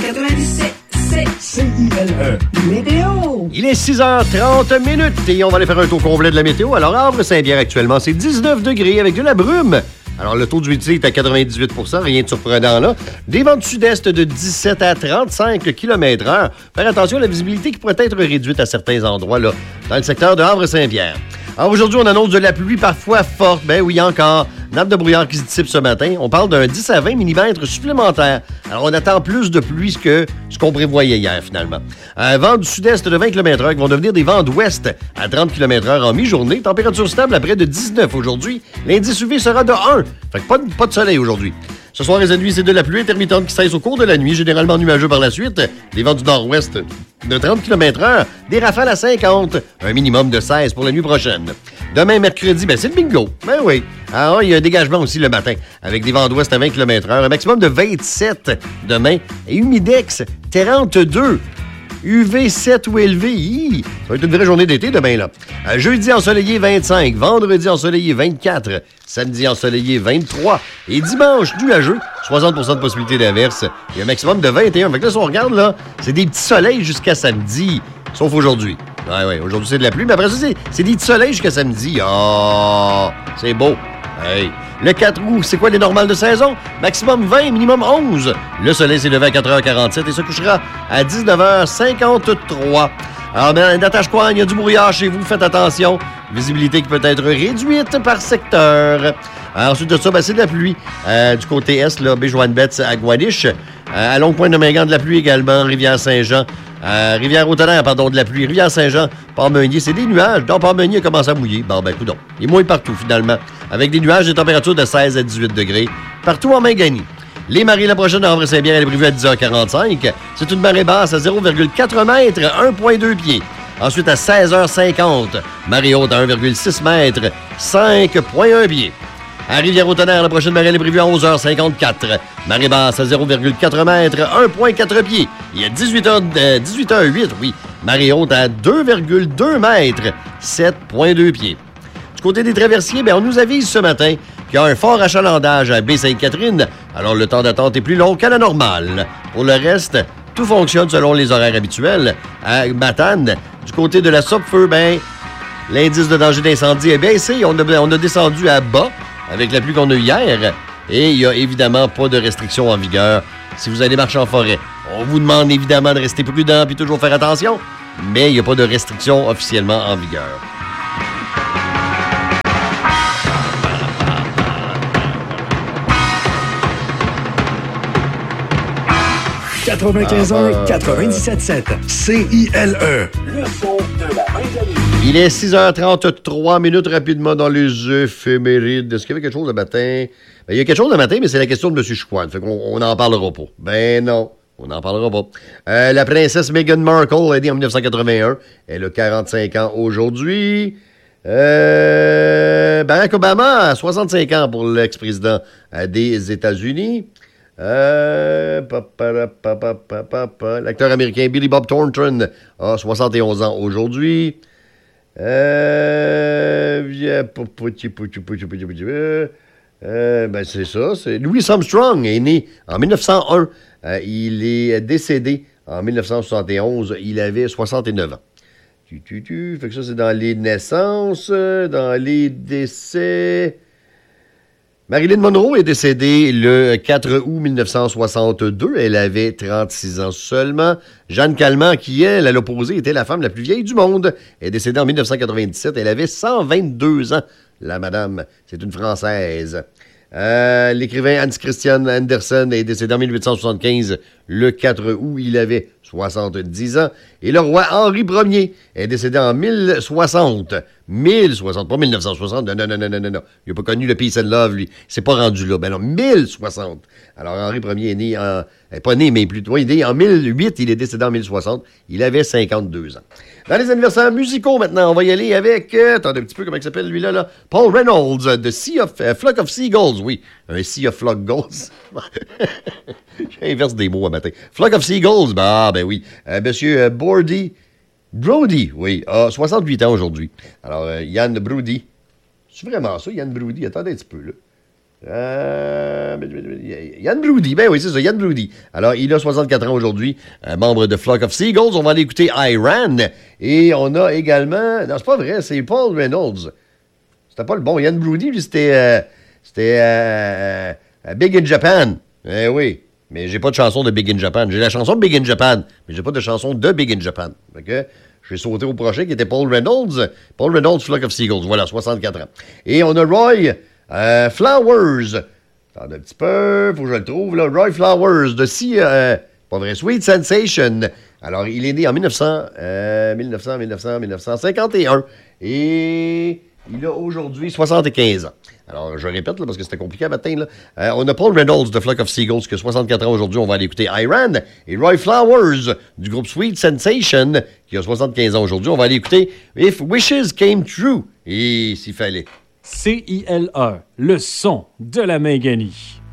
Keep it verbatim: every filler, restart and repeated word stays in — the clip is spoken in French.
quatre-vingt-dix-sept, c'est C I L E. Météo! Il est six heures trente minutes et on va aller faire un tour complet de la météo. Alors, Havre-Saint-Pierre, actuellement, c'est dix-neuf degrés avec de la brume. Alors, le taux d'humidité est à quatre-vingt-dix-huit pour cent, rien de surprenant là. Des vents du sud-est de dix-sept à trente-cinq kilomètres heure. Faire attention à la visibilité qui pourrait être réduite à certains endroits là, dans le secteur de Havre-Saint-Pierre. Alors, aujourd'hui, on annonce de la pluie parfois forte. Ben oui, encore. Nappe de brouillard qui se dissipe ce matin. On parle d'un dix à vingt millimètres supplémentaires. Alors, on attend plus de pluie que ce qu'on prévoyait hier, finalement. Un vent du sud-est de vingt kilomètres heure qui vont devenir des vents d'ouest à trente kilomètres heure en mi-journée. Température stable à près de dix-neuf aujourd'hui. L'indice U V sera de un. Fait que pas de, pas de soleil aujourd'hui. Ce soir et cette nuit, c'est de la pluie intermittente qui cesse au cours de la nuit, généralement nuageux par la suite. Des vents du nord-ouest de trente kilomètres heure, des rafales à cinquante, un minimum de seize pour la nuit prochaine. Demain, mercredi, ben c'est le bingo. Ben oui. Alors, il y a un dégagement aussi le matin, avec des vents d'ouest à vingt kilomètres heure, un maximum de vingt-sept demain, et humidex trente-deux. U V sept ou élevé, hi, ça va être une vraie journée d'été demain, là. Euh, jeudi ensoleillé vingt-cinq, vendredi ensoleillé vingt-quatre, samedi ensoleillé vingt-trois et dimanche nuageux, soixante pour cent de possibilité d'averse et un maximum de vingt et un. Fait que là, si on regarde, là, c'est des petits soleils jusqu'à samedi, sauf aujourd'hui. Ouais, ouais, aujourd'hui, c'est de la pluie, mais après ça, c'est, c'est des petits soleils jusqu'à samedi. Ah, oh, c'est beau. Hey. Le quatre août, c'est quoi les normales de saison? Maximum vingt, minimum onze. Le soleil s'est levé à quatre heures quarante-sept et se couchera à dix-neuf heures cinquante-trois. Alors, ben, Natashquan, il y a du brouillard chez vous, faites attention. Visibilité qui peut être réduite par secteur. Alors, ensuite de ça, ben, c'est de la pluie. Euh, du côté est, là, Béjoine-Betts à Gouadiche. Euh, à Longue-Pointe-de-Mingan, de la pluie également. Rivière-Saint-Jean. Euh, Rivière-au-Tonnerre, pardon, de la pluie. Rivière-Saint-Jean, Port-Meunier, c'est des nuages. Donc, Port-Meunier a commencé à mouiller. Bon, ben, coudonc. Il mouille partout, finalement. Avec des nuages, des températures de seize à dix-huit degrés. Partout en Mingani. Les marées, la prochaine à Havre-Saint-Pierre, elle est prévue à dix heures quarante-cinq. C'est une marée basse à zéro virgule quatre mètres, un virgule deux pieds. Ensuite, à seize heures cinquante, marée haute à un virgule six mètres, cinq virgule un pieds. À Rivière-au-Tonnerre, la prochaine marée est prévue à onze heures cinquante-quatre. Marée basse à zéro virgule quatre mètres, un virgule quatre pieds. Et à dix-huit heures, euh, dix-huit heures huit, oui, marée haute à deux virgule deux mètres, sept virgule deux pieds. Du côté des traversiers, bien, on nous avise ce matin qu'il y a un fort achalandage à Baie-Sainte-Catherine. Alors, le temps d'attente est plus long qu'à la normale. Pour le reste, tout fonctionne selon les horaires habituels. À Matane, du côté de la Sopfeu, bien, l'indice de danger d'incendie est baissé. On a, on a descendu à bas avec la pluie qu'on a eu hier. Et il n'y a évidemment pas de restrictions en vigueur si vous allez marcher en forêt. On vous demande évidemment de rester prudent et toujours faire attention, mais il n'y a pas de restrictions officiellement en vigueur. quatre-vingt-quinze un, quatre-vingt-dix-sept sept. C I L E. Le son de la Vingt-Année. Il est six heures trente-trois minutes rapidement dans les éphémérides. Est-ce qu'il y avait quelque chose le matin? Ben, il y a quelque chose le matin, mais c'est la question de M. Chouan. Fait qu'on n'en parlera pas. Ben non, on n'en parlera pas. Euh, la princesse Meghan Markle est née en dix-neuf cent quatre-vingt-un. Elle a quarante-cinq ans aujourd'hui. Euh, Barack Obama a soixante-cinq ans pour l'ex-président des États-Unis. Euh, papa, papa, papa, papa. L'acteur américain Billy Bob Thornton a soixante et onze ans aujourd'hui. Euh, euh, ben c'est ça. C'est Louis Armstrong est né en mille neuf cent un. Euh, il est décédé en mille neuf cent soixante et onze. Il avait soixante-neuf ans. Tu, tu, tu. Fait que ça, c'est dans les naissances, dans les décès. Marilyn Monroe est décédée le quatre août mille neuf cent soixante-deux. Elle avait trente-six ans seulement. Jeanne Calment, qui, elle, à l'opposé, était la femme la plus vieille du monde, est décédée en mille neuf cent quatre-vingt-dix-sept. Elle avait cent vingt-deux ans, la madame. C'est une Française. Euh, l'écrivain Hans Christian Andersen est décédé en mille huit cent soixante-quinze le quatre août. Il avait soixante-dix ans. Et le roi Henri Ier est décédé en mille soixante. mille soixante, pas mille neuf cent soixante. Non, non, non, non, non, non. Il n'a pas connu le Peace and Love, lui. Il s'est pas rendu là. Ben non, mille soixante. Alors, Henri Ier est né en... Pas né, mais plutôt, il est né en mille huit. Il est décédé en mille soixante. Il avait cinquante-deux ans. Dans les anniversaires musicaux, maintenant, on va y aller avec... Euh, attendez un petit peu, comment il s'appelle, lui, là, là? Paul Reynolds, de sea of, uh, Flock of Seagulls. Oui, un Sea of Flock Gulls. J'inverse des mots à matin. Flock of Seagulls, bah, ben oui. Euh, monsieur euh, Bordy... Brody, oui, a soixante-huit ans aujourd'hui. Alors, euh, Yann Brody. C'est vraiment ça, Yann Brody? Attendez un petit peu, là. Euh, Yann Bloody, ben oui, c'est ça, Yann Bloody. Alors, il a soixante-quatre ans aujourd'hui, euh, membre de Flock of Seagulls. On va aller écouter Iran. Et on a également... Non, c'est pas vrai, c'est Paul Reynolds. C'était pas le bon. Yann Bloody, lui, c'était... Euh, c'était euh, euh, Big in Japan. Eh oui. Mais j'ai pas de chanson de Big in Japan. J'ai la chanson de Big in Japan, mais j'ai pas de chanson de Big in Japan. OK? Je vais sauter au prochain, qui était Paul Reynolds. Paul Reynolds, Flock of Seagulls. Voilà, soixante-quatre ans. Et on a Roy euh, Flowers. Attendez un petit peu, faut que je le trouve, là. Roy Flowers, de si... Euh, pas vrai, Sweet Sensation. Alors, il est né en mille neuf cents, euh, mille neuf cents, mille neuf cents, mille neuf cent cinquante et un. Et il a aujourd'hui soixante-quinze ans. Alors, je répète, là, parce que c'était compliqué à matin, là. Euh, on a Paul Reynolds de Flock of Seagulls, qui a soixante-quatre ans aujourd'hui. On va aller écouter Iran. Et Roy Flowers, du groupe Sweet Sensation, qui a soixante-quinze ans aujourd'hui. On va aller écouter If Wishes Came True. Et s'il fallait. C I L E, le son de la Minganie.